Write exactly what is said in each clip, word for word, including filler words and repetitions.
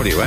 What are you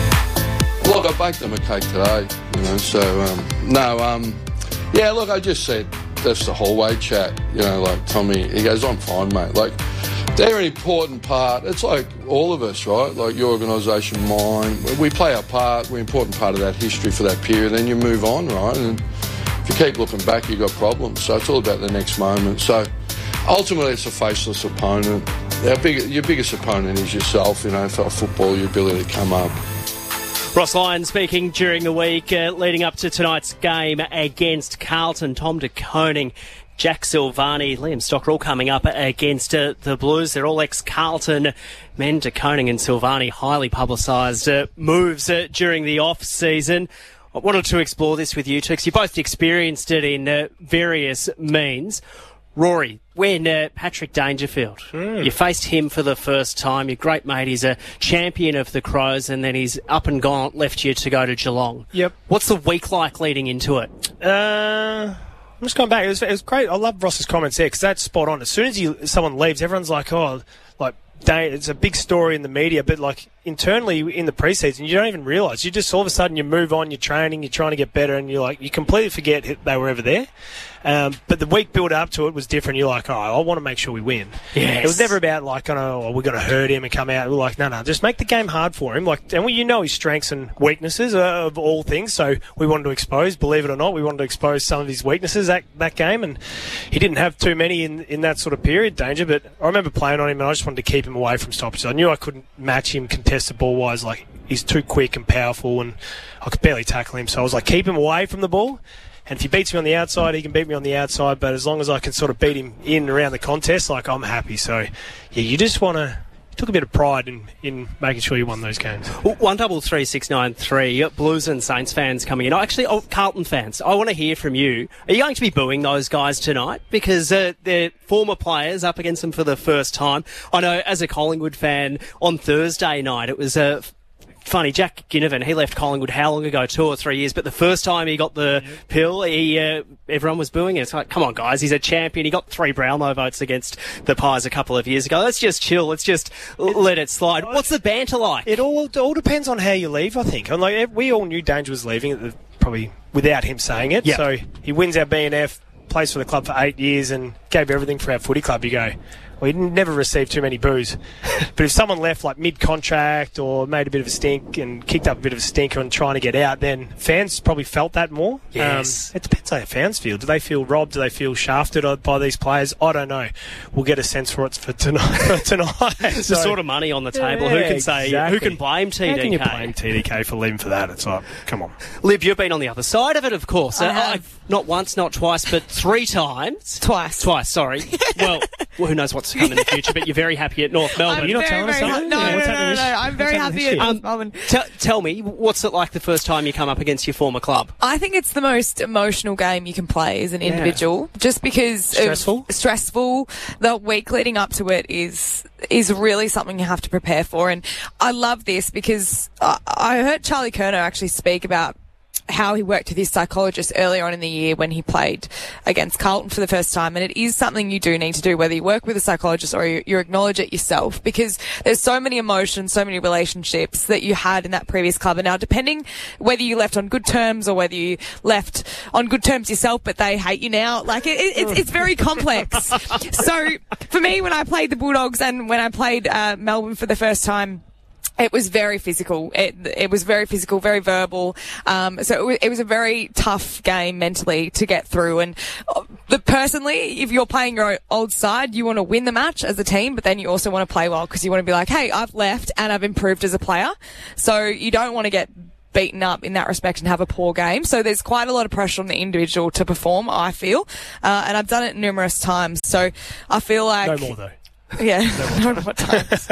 at? Look, I baked them a cake today, you know, so, um, no, um, yeah, look, I just said, that's the hallway chat, you know, like Tommy, he goes, I'm fine, mate. Like, they're an important part. It's like all of us, right? Like your organisation, mine. We play our part. We're an important part of that history for that period. Then you move on, right? And if you keep looking back, you've got problems. So it's all about the next moment. So ultimately, it's a faceless opponent. Our big, your biggest opponent is yourself, you know, for football, your ability to come up. Ross Lyon speaking during the week, uh, leading up to tonight's game against Carlton. Tom De Koning, Jack Silvani, Liam Stockrell coming up against uh, the Blues. They're all ex-Carlton men. De Koning and Silvani, highly publicised uh, moves uh, during the off-season. I wanted to explore this with you two, because you both experienced it in uh, various means. Rory, when uh, Patrick Dangerfield, mm. you faced him for the first time, your great mate, he's a champion of the Crows, and then he's up and gone, left you to go to Geelong. Yep. What's the week like leading into it? Uh... I'm just going back. It was, it was great. I love Ross's comments there, because that's spot on. As soon as you, someone leaves, everyone's like, oh, like, it's a big story in the media, but like internally in the preseason, you don't even realise. You just all of a sudden you move on, you're training, you're trying to get better, and you're like, you completely forget they were ever there. Um, but the week build up to it was different. You're like, oh, I want to make sure we win. Yes. It was never about like, oh, oh we're going to hurt him and come out. We're like, no, no, just make the game hard for him. Like, and we, you know his strengths and weaknesses uh, of all things. So we wanted to expose, believe it or not, we wanted to expose some of his weaknesses that that game, and he didn't have too many in, in that sort of period, Danger. But I remember playing on him, and I just wanted to keep him away from stoppages. I knew I couldn't match him contested ball wise. Like, he's too quick and powerful, and I could barely tackle him. So I was like, keep him away from the ball. And if he beats me on the outside, he can beat me on the outside. But as long as I can sort of beat him in and around the contest, like, I'm happy. So, yeah, you just want to... took a bit of pride in, in making sure you won those games. One double three six nine three. Blues and Saints fans coming in. Oh, actually, oh, Carlton fans. I want to hear from you. Are you going to be booing those guys tonight? Because uh, they're former players up against them for the first time. I know, as a Collingwood fan, on Thursday night it was a. Uh, Funny, Jack Ginnivan, he left Collingwood how long ago? Two or three years. But the first time he got the yeah. pill, he uh, everyone was booing it. It's like, come on, guys, he's a champion. He got three Brownlow votes against the Pies a couple of years ago. Let's just chill. Let's just it, let it slide. What's the banter like? It all it all depends on how you leave, I think. And like, we all knew Danger was leaving, probably without him saying it. Yep. So he wins our B N F, plays for the club for eight years, and gave everything for our footy club. You go, well, he never received too many boos. But if someone left like mid-contract or made a bit of a stink and kicked up a bit of a stinker and trying to get out, then fans probably felt that more. Yes. Um, it depends how fans feel. Do they feel robbed? Do they feel shafted by these players? I don't know. We'll get a sense for it for tonight. For tonight. It's so, the sort of money on the table. Yeah, who can say, exactly. who can blame T D K? How can you blame T D K for leaving for that? It's like, come on. Lib, you've been on the other side of it, of course. I uh, have. I've, not once, not twice, but three times. Twice. Twice, sorry. well, well, who knows what's to come in the future, but you're very happy at North Melbourne. I'm You're not very, telling us very something? ha- no, Yeah, no, what's no, happening no, this- no. I'm very what's happening happy this at year? North Melbourne. T- tell me, what's it like the first time you come up against your former club? I think it's the most emotional game you can play as an individual, just because Stressful? Of stressful. The week leading up to it is is really something you have to prepare for, and I love this because I, I heard Charlie Curnow actually speak about how he worked with his psychologist earlier on in the year when he played against Carlton for the first time. And it is something you do need to do, whether you work with a psychologist or you, you acknowledge it yourself, because there's so many emotions, so many relationships that you had in that previous club. And now, depending whether you left on good terms or whether you left on good terms yourself, but they hate you now, like it, it, it's, it's very complex. So for me, when I played the Bulldogs and when I played uh, Melbourne for the first time, it was very physical. It, it was very physical, very verbal. Um, so it was, it was a very tough game mentally to get through. And uh, the, personally, if you're playing your old side, you want to win the match as a team, but then you also want to play well because you want to be like, hey, I've left and I've improved as a player. So you don't want to get beaten up in that respect and have a poor game. So there's quite a lot of pressure on the individual to perform, I feel. Uh, and I've done it numerous times. So I feel like... No more, though. Yeah, I don't know what times.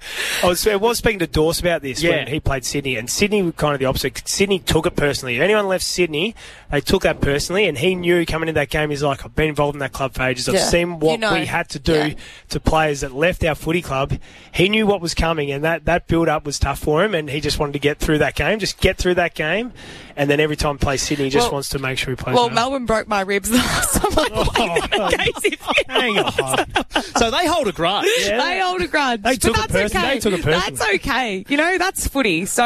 I was, I was speaking to Dorse about this Yeah. when he played Sydney, and Sydney was kind of the opposite. Sydney took it personally. If anyone left Sydney, they took that personally, and he knew coming into that game, he's like, I've been involved in that club for ages. I've Yeah. seen what You know. we had to do Yeah. to players that left our footy club. He knew what was coming, and that, that build-up was tough for him, and he just wanted to get through that game, just get through that game, and then every time he plays Sydney, he just Well- wants to make sure he plays Well, well. Melbourne broke my ribs the last time I played them. Oh, in case if you- hang on. So they hold a grudge. grudge. Yeah. They hold a grudge. They But took it that's person- okay. they took it personally. That's okay. You know, that's footy. So